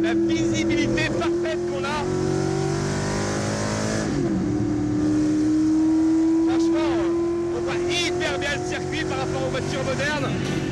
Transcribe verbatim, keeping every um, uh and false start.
la visibilité parfaite qu'on a. Franchement, on voit hyper bien le circuit par rapport aux voitures modernes.